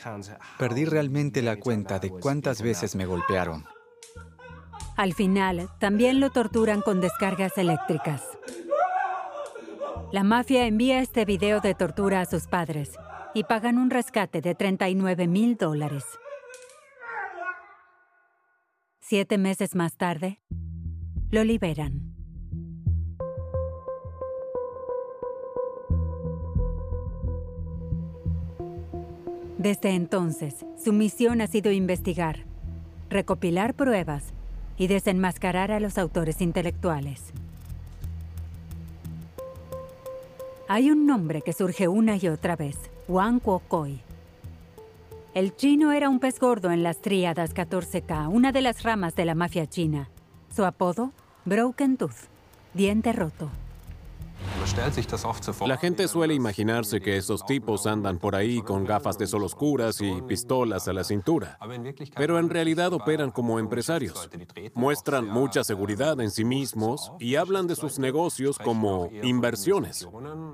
Perdí realmente la cuenta de cuántas veces me golpearon. Al final, también lo torturan con descargas eléctricas. La mafia envía este video de tortura a sus padres y pagan un rescate de $39,000. 7 meses más tarde, lo liberan. Desde entonces, su misión ha sido investigar, recopilar pruebas y desenmascarar a los autores intelectuales. Hay un nombre que surge una y otra vez: Wang Kuo-Koi. El chino era un pez gordo en las tríadas 14K, una de las ramas de la mafia china. Su apodo, Broken Tooth, diente roto. La gente suele imaginarse que esos tipos andan por ahí con gafas de sol oscuras y pistolas a la cintura. Pero en realidad operan como empresarios. Muestran mucha seguridad en sí mismos y hablan de sus negocios como inversiones.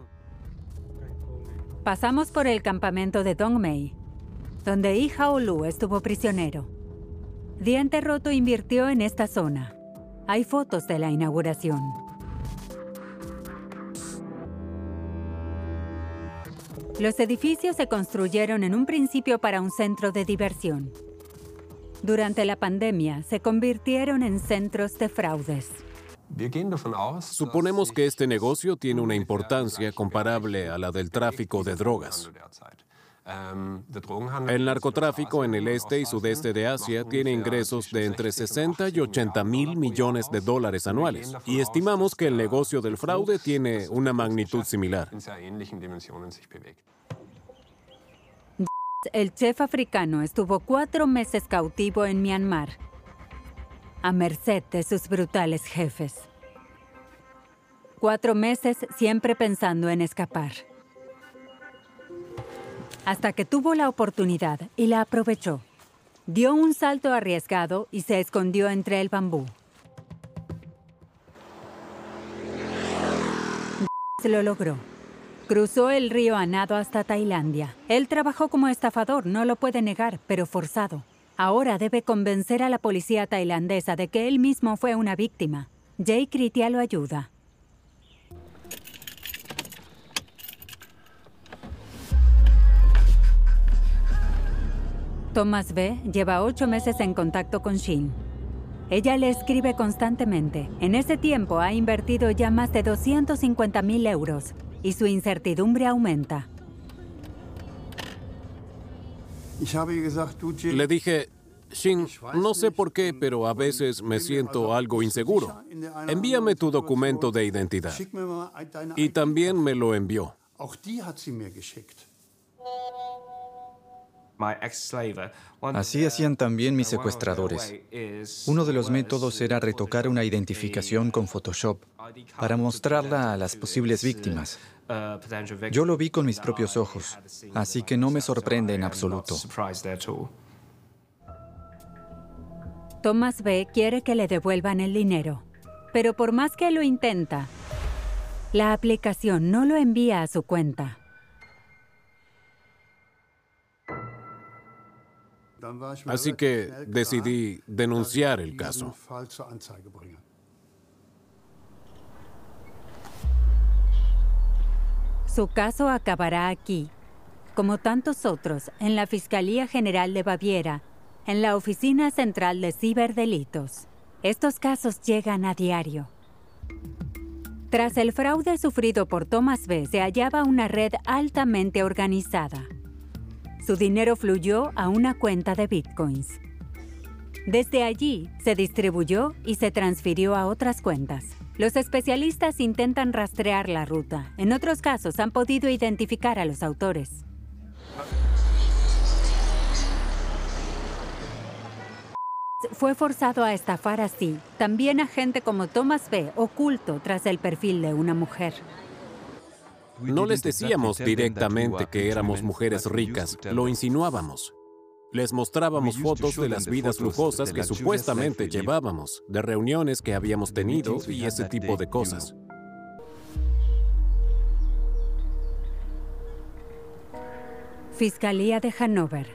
Pasamos por el campamento de Dongmei, donde Yi Haolu estuvo prisionero. Diente Roto invirtió en esta zona. Hay fotos de la inauguración. Los edificios se construyeron en un principio para un centro de diversión. Durante la pandemia, se convirtieron en centros de fraudes. Suponemos que este negocio tiene una importancia comparable a la del tráfico de drogas. El narcotráfico en el este y sudeste de Asia tiene ingresos de entre 60 y 80 mil millones de dólares anuales, y estimamos que el negocio del fraude tiene una magnitud similar. El chef africano estuvo 4 meses cautivo en Myanmar, a merced de sus brutales jefes. 4 meses siempre pensando en escapar. Hasta que tuvo la oportunidad y la aprovechó. Dio un salto arriesgado y se escondió entre el bambú. Lo logró. Cruzó el río a nado hasta Tailandia. Él trabajó como estafador, no lo puede negar, pero forzado. Ahora debe convencer a la policía tailandesa de que él mismo fue una víctima. Jay Kritia lo ayuda. Thomas B. lleva 8 meses en contacto con Shin. Ella le escribe constantemente. En ese tiempo ha invertido ya más de 250,000 euros y su incertidumbre aumenta. Le dije, Shin, no sé por qué, pero a veces me siento algo inseguro. Envíame tu documento de identidad. Y también me lo envió. Así hacían también mis secuestradores. Uno de los métodos era retocar una identificación con Photoshop para mostrarla a las posibles víctimas. Yo lo vi con mis propios ojos, así que no me sorprende en absoluto. Thomas B. quiere que le devuelvan el dinero, pero por más que lo intenta, la aplicación no lo envía a su cuenta. Así que decidí denunciar el caso. Su caso acabará aquí, como tantos otros, en la Fiscalía General de Baviera, en la Oficina Central de Ciberdelitos. Estos casos llegan a diario. Tras el fraude sufrido por Thomas B., se hallaba una red altamente organizada. Su dinero fluyó a una cuenta de bitcoins. Desde allí, se distribuyó y se transfirió a otras cuentas. Los especialistas intentan rastrear la ruta. En otros casos, han podido identificar a los autores. Fue forzado a estafar así también a gente como Thomas B., oculto tras el perfil de una mujer. No les decíamos directamente que éramos mujeres ricas, lo insinuábamos. Les mostrábamos fotos de las vidas lujosas que supuestamente llevábamos, de reuniones que habíamos tenido y ese tipo de cosas. Fiscalía de Hannover,